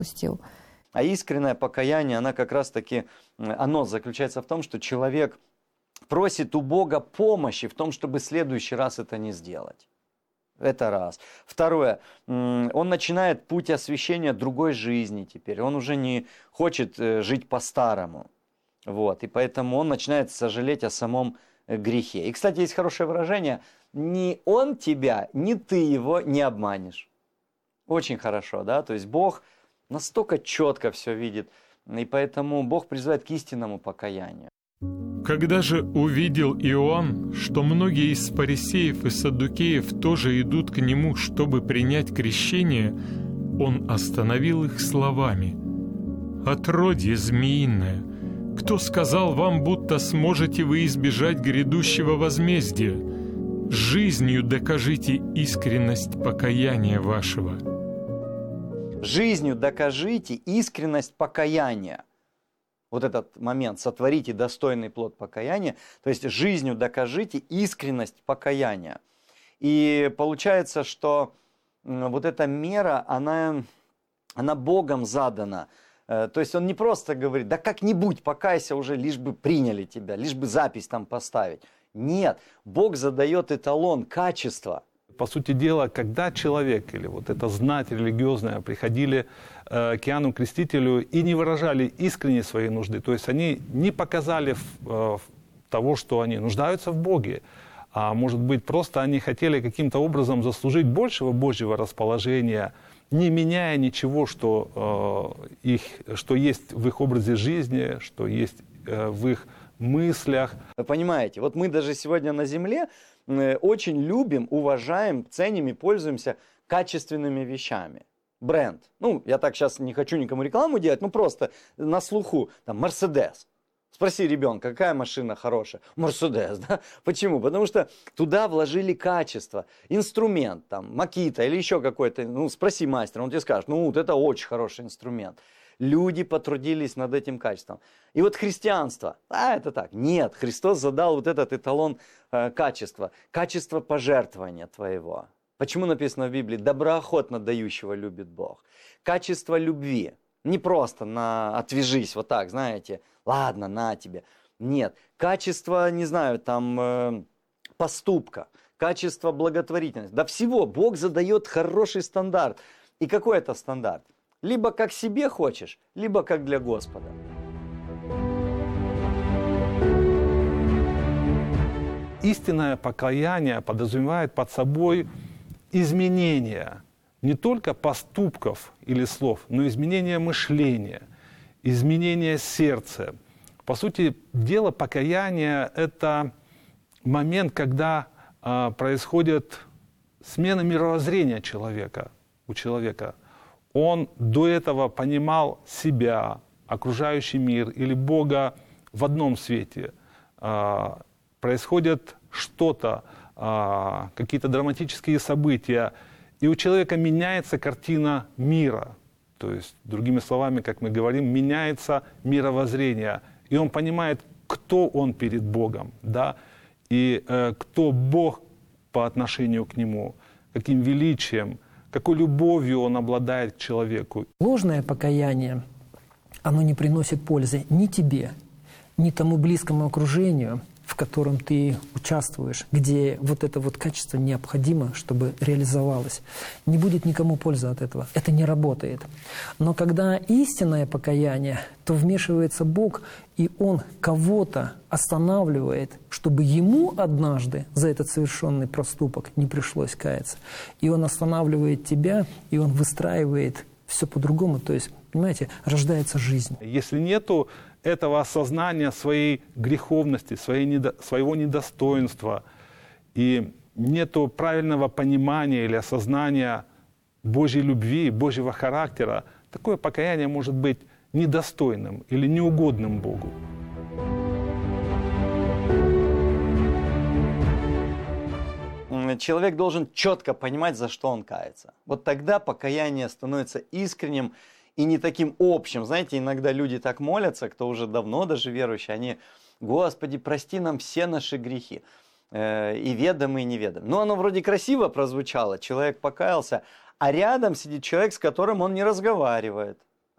Пустил. А искреннее покаяние, оно заключается в том, что человек просит у Бога помощи в том, чтобы в следующий раз это не сделать. Это раз. Второе, он начинает путь освящения другой жизни теперь. Он уже не хочет жить по-старому. Вот. И поэтому он начинает сожалеть о самом грехе. И, кстати, есть хорошее выражение: ни он тебя, ни ты его не обманешь. Очень хорошо, да? То есть Бог настолько четко все видит. И поэтому Бог призывает к истинному покаянию. Когда же увидел Иоанн, что многие из фарисеев и саддукеев тоже идут к нему, чтобы принять крещение, он остановил их словами: «Отродье змеиное, кто сказал вам, будто сможете вы избежать грядущего возмездия? Жизнью докажите искренность покаяния вашего». Жизнью докажите искренность покаяния. Вот этот момент: сотворите достойный плод покаяния, то есть жизнью докажите искренность покаяния. И получается, что вот эта мера, она Богом задана. То есть он не просто говорит: да как-нибудь покайся уже, лишь бы приняли тебя, лишь бы запись там поставить. Нет, Бог задает эталон качества. По сути дела, когда человек или вот эта знать религиозная приходили к Иоанну Крестителю и не выражали искренне своей нужды, то есть они не показали того, что они нуждаются в Боге, а может быть просто они хотели каким-то образом заслужить большего Божьего расположения, не меняя ничего, что есть в их образе жизни, что есть в их мыслях. Вы понимаете, вот мы даже сегодня на земле очень любим, уважаем, ценим и пользуемся качественными вещами. Бренд. Я так сейчас не хочу никому рекламу делать, просто на слуху. Там Мерседес. Спроси ребенка, какая машина хорошая? Мерседес, да? Почему? Потому что туда вложили качество. Инструмент, там, Makita или еще какой-то. Спроси мастера, он тебе скажет: вот это очень хороший инструмент. Люди потрудились над этим качеством. И вот христианство, это так. Нет, Христос задал вот этот эталон качества. Качество пожертвования твоего. Почему написано в Библии: доброохотно дающего любит Бог? Качество любви. Не просто отвяжись вот так, знаете, ладно, на тебе. Нет, качество, не знаю, там поступка, качество благотворительности. Да всего Бог задает хороший стандарт. И какой это стандарт? Либо как себе хочешь, либо как для Господа. Истинное покаяние подразумевает под собой изменение не только поступков или слов, но изменение мышления, изменение сердца. По сути дела, покаяние – это момент, когда происходит смена мировоззрения у человека. Он до этого понимал себя, окружающий мир или Бога в одном свете. Происходит что-то, какие-то драматические события, и у человека меняется картина мира. То есть, другими словами, как мы говорим, меняется мировоззрение. И он понимает, кто он перед Богом, да? И кто Бог по отношению к нему, каким величием, какой любовью он обладает к человеку. Ложное покаяние, оно не приносит пользы ни тебе, ни тому близкому окружению, в котором ты участвуешь, где вот это вот качество необходимо, чтобы реализовалось. Не будет никому пользы от этого. Это не работает. Но когда истинное покаяние, то вмешивается Бог, и Он кого-то останавливает, чтобы ему однажды за этот совершенный проступок не пришлось каяться. И Он останавливает тебя, и Он выстраивает все по-другому. То есть, понимаете, рождается жизнь. Если нету этого осознания своей греховности, своего недостоинства, и нету правильного понимания или осознания Божьей любви, Божьего характера, такое покаяние может быть недостойным или неугодным Богу. Человек должен четко понимать, за что он кается. Вот тогда покаяние становится искренним и не таким общим. Знаете, иногда люди так молятся, кто уже давно даже верующие, они: Господи, прости нам все наши грехи, и ведомые, и неведомые. Оно вроде красиво прозвучало, человек покаялся, а рядом сидит человек, с которым он не разговаривает.